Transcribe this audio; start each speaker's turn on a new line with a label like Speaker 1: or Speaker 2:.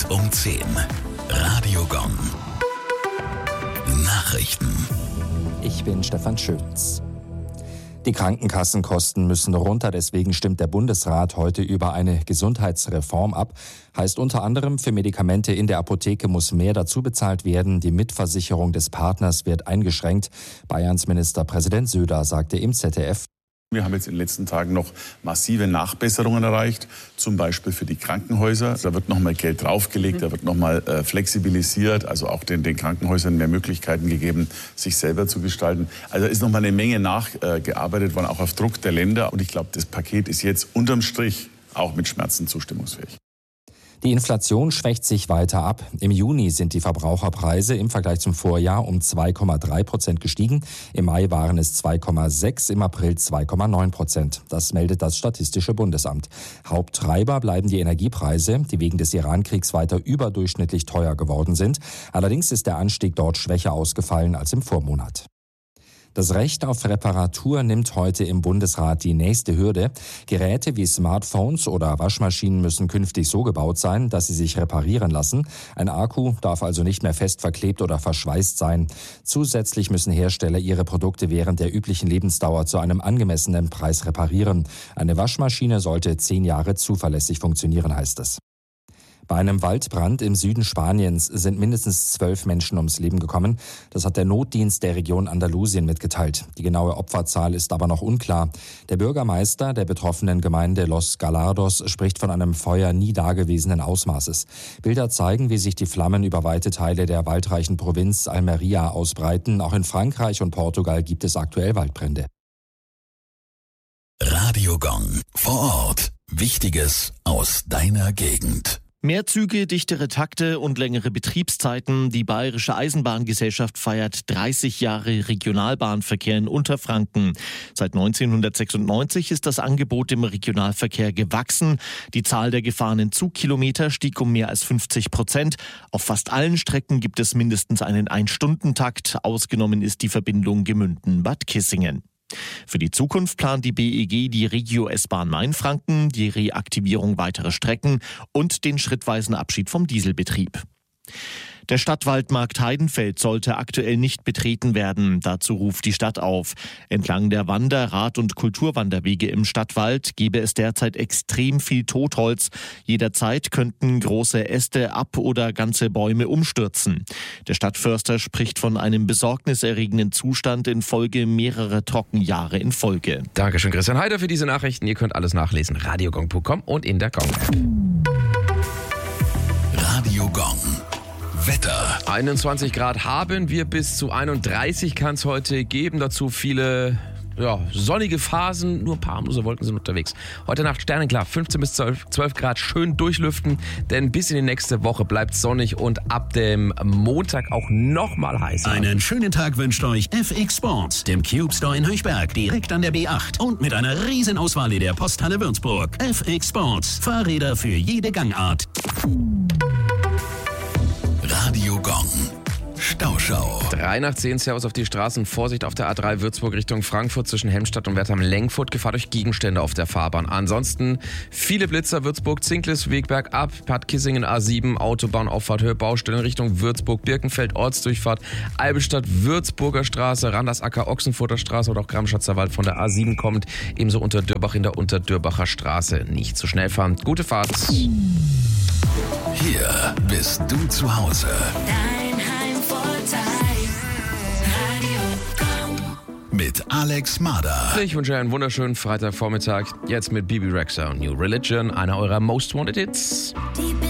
Speaker 1: um 10. Radio Gong. Nachrichten.
Speaker 2: Ich bin Stefan Schötz. Die Krankenkassenkosten müssen runter, deswegen stimmt der Bundesrat heute über eine Gesundheitsreform ab. Heißt unter anderem, für Medikamente in der Apotheke muss mehr dazu bezahlt werden, die Mitversicherung des Partners wird eingeschränkt. Bayerns Ministerpräsident Söder sagte im ZDF:
Speaker 3: Wir haben jetzt in den letzten Tagen noch massive Nachbesserungen erreicht, zum Beispiel für die Krankenhäuser. Da wird nochmal Geld draufgelegt, da wird nochmal flexibilisiert, also auch den Krankenhäusern mehr Möglichkeiten gegeben, sich selber zu gestalten. Also ist nochmal eine Menge nachgearbeitet worden, auch auf Druck der Länder. Und ich glaube, das Paket ist jetzt unterm Strich auch mit Schmerzen zustimmungsfähig.
Speaker 2: Die Inflation schwächt sich weiter ab. Im Juni sind die Verbraucherpreise im Vergleich zum Vorjahr um 2,3% gestiegen. Im Mai waren es 2,6%, im April 2,9%. Das meldet das Statistische Bundesamt. Haupttreiber bleiben die Energiepreise, die wegen des Iran-Kriegs weiter überdurchschnittlich teuer geworden sind. Allerdings ist der Anstieg dort schwächer ausgefallen als im Vormonat. Das Recht auf Reparatur nimmt heute im Bundesrat die nächste Hürde. Geräte wie Smartphones oder Waschmaschinen müssen künftig so gebaut sein, dass sie sich reparieren lassen. Ein Akku darf also nicht mehr fest verklebt oder verschweißt sein. Zusätzlich müssen Hersteller ihre Produkte während der üblichen Lebensdauer zu einem angemessenen Preis reparieren. Eine Waschmaschine sollte 10 Jahre zuverlässig funktionieren, heißt es. Bei einem Waldbrand im Süden Spaniens sind mindestens 12 Menschen ums Leben gekommen. Das hat der Notdienst der Region Andalusien mitgeteilt. Die genaue Opferzahl ist aber noch unklar. Der Bürgermeister der betroffenen Gemeinde Los Gallardos spricht von einem Feuer nie dagewesenen Ausmaßes. Bilder zeigen, wie sich die Flammen über weite Teile der waldreichen Provinz Almería ausbreiten. Auch in Frankreich und Portugal gibt es aktuell Waldbrände.
Speaker 1: Radio Gong. Vor Ort. Wichtiges aus deiner Gegend.
Speaker 4: Mehr Züge, dichtere Takte und längere Betriebszeiten. Die Bayerische Eisenbahngesellschaft feiert 30 Jahre Regionalbahnverkehr in Unterfranken. Seit 1996 ist das Angebot im Regionalverkehr gewachsen. Die Zahl der gefahrenen Zugkilometer stieg um mehr als 50%. Auf fast allen Strecken gibt es mindestens einen 1-Stunden-Takt. Ausgenommen ist die Verbindung Gemünden-Bad Kissingen. Für die Zukunft plant die BEG die Regio-S-Bahn Mainfranken, die Reaktivierung weiterer Strecken und den schrittweisen Abschied vom Dieselbetrieb. Der Stadtwaldmarkt Heidenfeld sollte aktuell nicht betreten werden. Dazu ruft die Stadt auf. Entlang der Wander-, Rad- und Kulturwanderwege im Stadtwald gebe es derzeit extrem viel Totholz. Jederzeit könnten große Äste ab- oder ganze Bäume umstürzen. Der Stadtförster spricht von einem besorgniserregenden Zustand infolge mehrerer Trockenjahre in Folge.
Speaker 5: Dankeschön, Christian Heider, für diese Nachrichten. Ihr könnt alles nachlesen. radiogong.com und in der Gong-App.
Speaker 1: Radio Gong. Wetter.
Speaker 5: 21 Grad haben wir, bis zu 31 kann es heute geben. Dazu viele sonnige Phasen, nur ein paar harmlose Wolken sind unterwegs. Heute Nacht sternenklar, 15 bis 12 Grad, schön durchlüften, denn bis in die nächste Woche bleibt sonnig und ab dem Montag auch nochmal heißer.
Speaker 1: Einen schönen Tag wünscht euch FX Sports, dem Cube Store in Höchberg, direkt an der B8 und mit einer riesen Auswahl in der Posthalle Würzburg. FX Sports, Fahrräder für jede Gangart. Radio Gong. Stauschau.
Speaker 5: 3 nach 10 Servus auf die Straßen. Vorsicht auf der A3 Würzburg Richtung Frankfurt zwischen Helmstadt und Wertheim-Lengfurt. Gefahr durch Gegenstände auf der Fahrbahn. Ansonsten viele Blitzer. Würzburg, Zinklis, Weg bergab. Bad Kissingen, A7, Autobahnauffahrt, Höhe, Baustellen Richtung Würzburg, Birkenfeld, Ortsdurchfahrt, Albestadt, Würzburger Straße, Randersacker, Ochsenfurter Straße oder auch Gramschatzer Wald von der A7 kommt. Ebenso Unterdürbach in der Unterdürbacher Straße. Nicht zu schnell fahren. Gute Fahrt.
Speaker 1: Hier bist du zu Hause.
Speaker 6: Dein Heimvorteil. Radio Gong.
Speaker 1: Mit Alex Marder.
Speaker 5: Ich wünsche einen wunderschönen Freitagvormittag. Jetzt mit Bibi Rexha und New Religion, einer eurer Most Wanted Hits.
Speaker 6: Die